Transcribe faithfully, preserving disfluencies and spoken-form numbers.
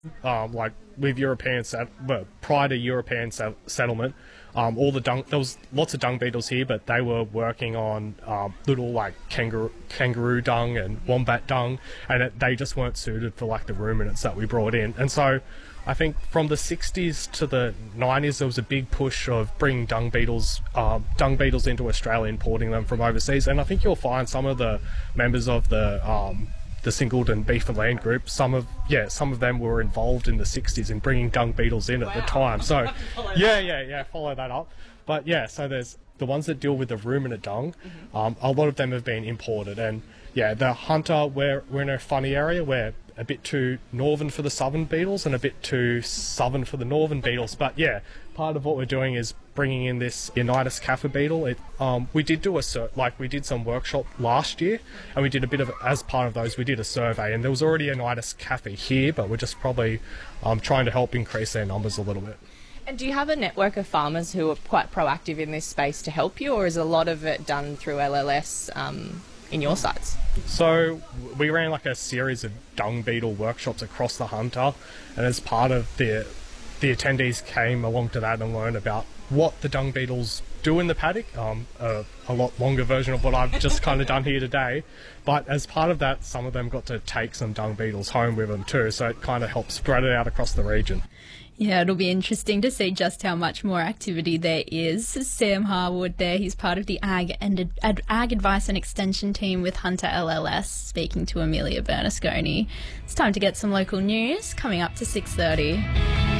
um, like with European set, well, prior to European set- settlement, um, all the dung there was lots of dung beetles here, but they were working on um, little like kangaroo kangaroo dung and wombat dung, and it, they just weren't suited for like the ruminants that we brought in. And so I think from the sixties to the nineties, there was a big push of bringing dung beetles, um, dung beetles into Australia, importing them from overseas. And I think you'll find some of the members of the um, the Singleton Beef and Land Group, some of yeah, some of them were involved in the sixties in bringing dung beetles in at wow. the time. So, yeah, yeah, yeah, follow that up. But yeah, so there's the ones that deal with the ruminant dung. Mm-hmm. Um, a lot of them have been imported, and yeah, the hunter, we're we're in a funny area. We're a bit too northern for the southern beetles and a bit too southern for the northern beetles. But yeah, part of what we're doing is bringing in this Unitas Caffa beetle. It, um, we did do a sur- like we did some workshop last year, and we did a bit of as part of those we did a survey, and there was already a Unitas Caffa here, but we're just probably um, trying to help increase their numbers a little bit. And do you have a network of farmers who are quite proactive in this space to help you, or is a lot of it done through L L S um, in your sites? So we ran like a series of dung beetle workshops across the hunter, and as part of the the attendees came along to that and learned about what the dung beetles do in the paddock, um, a, a lot longer version of what I've just kind of done here today. But as part of that, some of them got to take some dung beetles home with them too, so it kind of helped spread it out across the region. Yeah, it'll be interesting to see just how much more activity there is. Sam Harwood there, he's part of the Ag and Ad, Ag Advice and Extension team with Hunter L L S, speaking to Amelia Bernasconi. It's time to get some local news, coming up to six thirty.